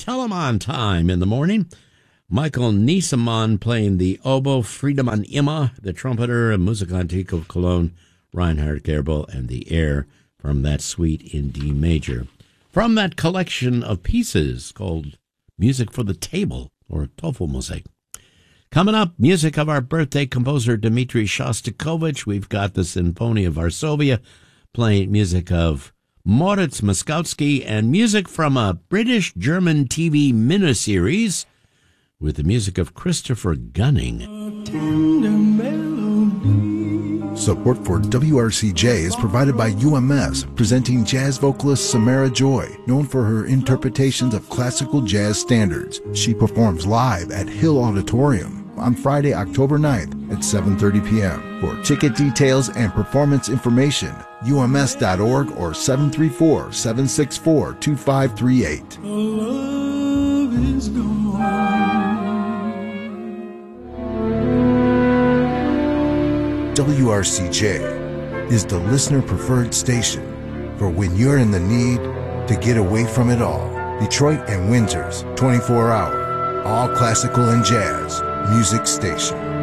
Telemann time in the morning. Michael Niesemann playing the oboe, Friedemann Immer, the trumpeter, and Musikantik of Cologne, Reinhard Gerbel, and the air from that suite in D major. From that collection of pieces called Music for the Table, or Tafelmusik. Coming up, music of our birthday composer Dmitri Shostakovich. We've got the Sinfonia of Varsovia, playing music of Moritz Moszkowski, and music from a British-German TV miniseries with the music of Christopher Gunning. Support for WRCJ is provided by UMS, presenting jazz vocalist Samara Joy, known for her interpretations of classical jazz standards. She performs live at Hill Auditorium on Friday, October 9th at 7:30 p.m. For ticket details and performance information, ums.org or 734-764-2538. Love is gone. WRCJ is the listener-preferred station for when you're in the need to get away from it all. Detroit and Windsor's 24-hour, all classical and jazz music station.